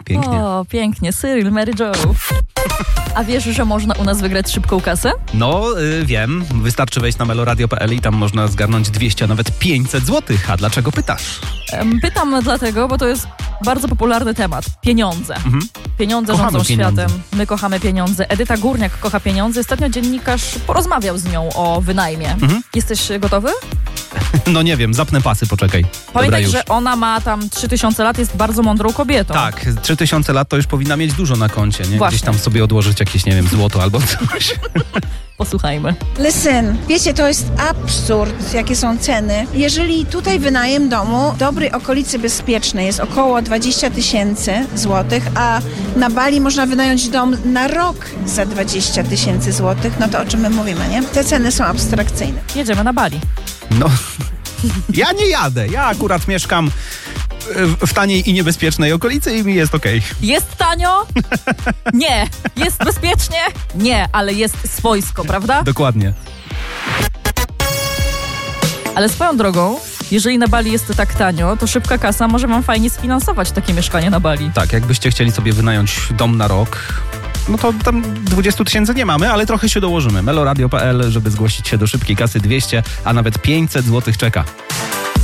pięknie. O, pięknie. Cyril, Mary Jo. A wiesz, że można u nas wygrać szybką kasę? No, wiem. Wystarczy wejść na meloradio.pl i tam można zgarnąć 200, a nawet 500 zł. A dlaczego pytasz? Pytam dlatego, bo to jest bardzo popularny temat. Pieniądze. Pieniądze Kochamy rządzą pieniądze. światem. My kochamy pieniądze. Edyta Górniak kocha pieniądze. Ostatnio dziennikarz porozmawiał z nią o wynajmie. Jesteś gotowy? No nie wiem, zapnę pasy, poczekaj. Dobra, Pamiętaj, już. że ona ma tam 3000 lat, jest bardzo mądrą kobietą. Tak, 3000 lat to już powinna mieć dużo na koncie, nie? Właśnie. Gdzieś tam sobie odłożyć jakieś, nie wiem, złoto albo coś. Posłuchajmy. Listen, wiecie, to jest absurd, jakie są ceny. Jeżeli tutaj wynajem domu w dobrej okolicy bezpiecznej jest około 20 000 złotych, a na Bali można wynająć dom na rok za 20 000 złotych, no to o czym my mówimy, nie? Te ceny są abstrakcyjne. Jedziemy na Bali. No, ja nie jadę. Ja akurat mieszkam w taniej i niebezpiecznej okolicy i mi jest okej. Jest tanio? Nie. Jest bezpiecznie? Nie, ale jest swojsko, prawda? Dokładnie. Ale swoją drogą, jeżeli na Bali jest tak tanio, to szybka kasa może wam fajnie sfinansować takie mieszkanie na Bali. Tak, jakbyście chcieli sobie wynająć dom na rok, no to tam 20 000 nie mamy, ale trochę się dołożymy. meloradio.pl, żeby zgłosić się do szybkiej kasy 200, a nawet 500 zł czeka.